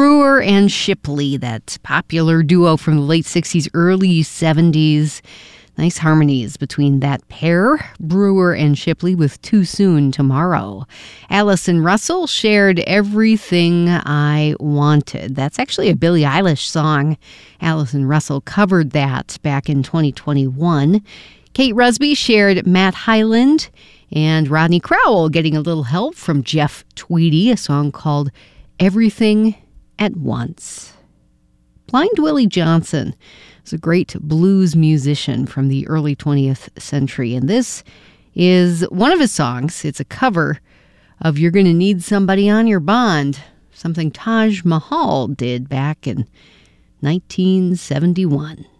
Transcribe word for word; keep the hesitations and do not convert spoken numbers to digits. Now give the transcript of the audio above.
Brewer and Shipley, that popular duo from the late sixties, early seventies. Nice harmonies between that pair, Brewer and Shipley, with Too Soon Tomorrow. Allison Russell shared Everything I Wanted. That's actually a Billie Eilish song. Allison Russell covered that back in twenty twenty-one. Kate Rusby shared Matt Hyland, and Rodney Crowell getting a little help from Jeff Tweedy, a song called Everything at Once. Blind Willie Johnson was a great blues musician from the early twentieth century, and this is one of his songs. It's a cover of You're Gonna Need Somebody on Your Bond, something Taj Mahal did back in nineteen seventy-one.